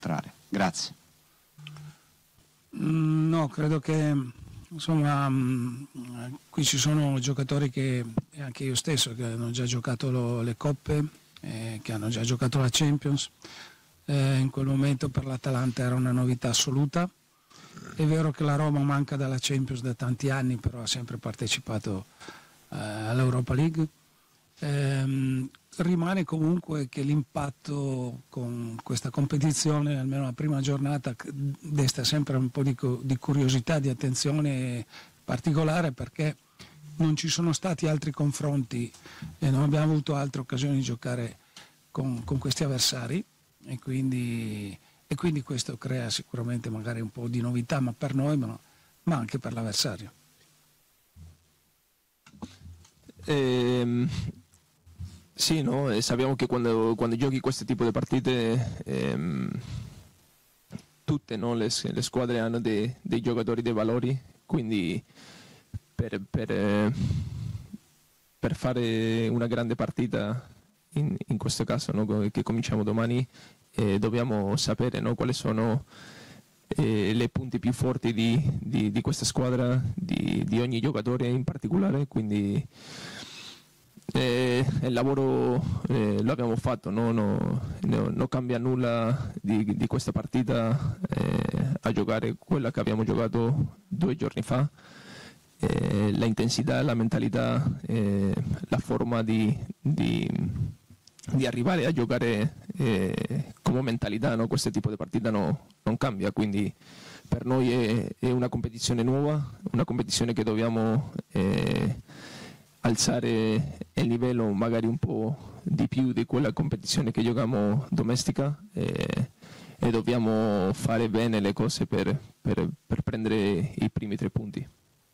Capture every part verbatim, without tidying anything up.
trarre. Grazie. Mm, no, credo che insomma mh, qui ci sono giocatori che, e anche io stesso, che hanno già giocato lo, le coppe, eh, che hanno già giocato la Champions. Eh, in quel momento per l'Atalanta era una novità assoluta. È vero che la Roma manca dalla Champions da tanti anni, però ha sempre partecipato eh, all'Europa League. Ehm, rimane comunque che l'impatto con questa competizione, almeno la prima giornata, desta sempre un po' di, di curiosità, di attenzione particolare, perché non ci sono stati altri confronti e non abbiamo avuto altre occasioni di giocare con, con questi avversari, e quindi, e quindi questo crea sicuramente magari un po' di novità, ma per noi, ma, ma anche per l'avversario. Ehm, sì, no? E sappiamo che quando, quando giochi questo tipo di partite ehm, tutte, no? le, le squadre hanno dei, dei giocatori, dei valori, quindi per, per, eh, per fare una grande partita in, in questo caso, no? Che cominciamo domani, eh, dobbiamo sapere, no? Quali sono eh, le punti più forti di, di, di questa squadra, di, di ogni giocatore in particolare, quindi eh, il lavoro eh, lo abbiamo fatto, no? No, no, non cambia nulla di, di questa partita eh, a giocare quella che abbiamo giocato due giorni fa. Eh, la intensità, la mentalità, eh, la forma di, di, di arrivare a giocare eh, come mentalità, no? Questo tipo di partita no, non cambia, quindi per noi è, è una competizione nuova, una competizione che dobbiamo eh, alzare il livello magari un po' di più di quella competizione che giochiamo domestica eh, e dobbiamo fare bene le cose per, per, per prendere i primi tre punti.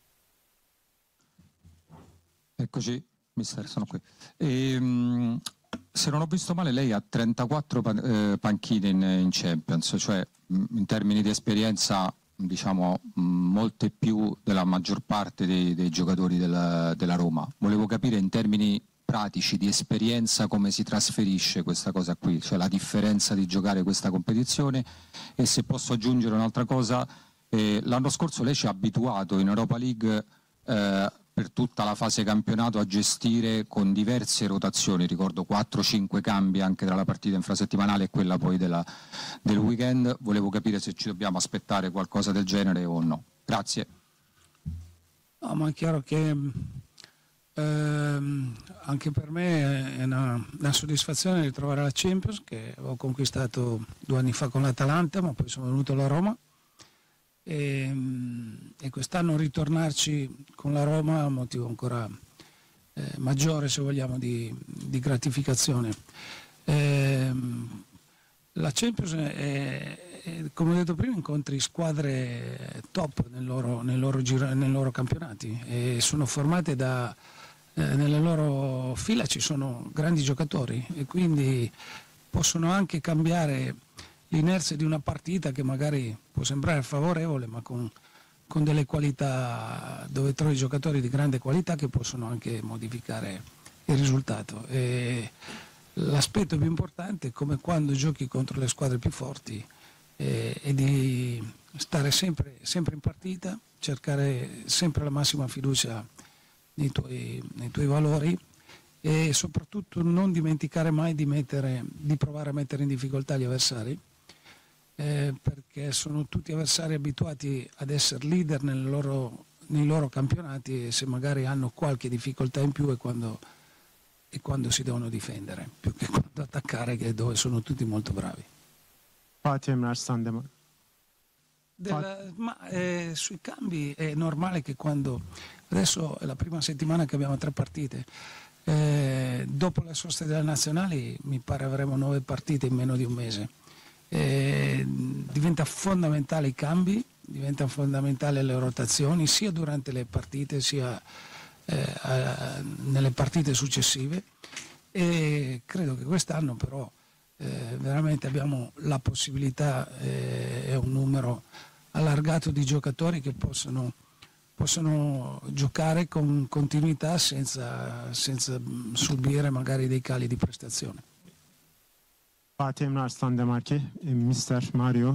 Eccoci, mister, sono qui. E, mh, se non ho visto male, lei ha trentaquattro pan- eh, panchine in, in Champions, cioè mh, in termini di esperienza, diciamo, mh, molte più della maggior parte dei, dei giocatori della, della Roma. Volevo capire in termini pratici, di esperienza, come si trasferisce questa cosa qui, cioè la differenza di giocare questa competizione. E se posso aggiungere un'altra cosa, eh, l'anno scorso lei ci ha abituato in Europa League eh, per tutta la fase campionato a gestire con diverse rotazioni, ricordo quattro cinque cambi anche tra la partita infrasettimanale e quella poi della, del weekend. Volevo capire se ci dobbiamo aspettare qualcosa del genere o no. Grazie. No, ma è chiaro che ehm, anche per me è una, una soddisfazione ritrovare la Champions, che ho conquistato due anni fa con l'Atalanta, ma poi sono venuto alla Roma. E, e quest'anno ritornarci con la Roma ha un motivo ancora eh, maggiore, se vogliamo, di, di gratificazione. Eh, la Champions è, è, come ho detto prima, incontri squadre top nel loro, nel loro, giro, nei loro campionati, e sono formate da eh, nelle loro fila ci sono grandi giocatori, e quindi possono anche cambiare l'inerzia di una partita che magari può sembrare favorevole, ma con, con delle qualità, dove trovi giocatori di grande qualità che possono anche modificare il risultato. E l'aspetto più importante è come quando giochi contro le squadre più forti è, è di stare sempre, sempre in partita, cercare sempre la massima fiducia nei tuoi, nei tuoi valori, e soprattutto non dimenticare mai di, mettere, di provare a mettere in difficoltà gli avversari. Eh, perché sono tutti avversari abituati ad essere leader nel loro, nei loro campionati, e se magari hanno qualche difficoltà in più è quando, è quando si devono difendere, più che quando attaccare, che è dove sono tutti molto bravi. Del, ma eh, sui cambi è normale che quando adesso è la prima settimana che abbiamo tre partite, eh, dopo le soste delle nazionali mi pare avremo nove partite in meno di un mese. Eh, diventa fondamentale i cambi, diventano fondamentali le rotazioni sia durante le partite sia eh, a, nelle partite successive, e credo che quest'anno però eh, veramente abbiamo la possibilità e eh, un numero allargato di giocatori che possono, possono giocare con continuità senza, senza subire magari dei cali di prestazione. Fatih Emre Arslan Demarki, mister Mario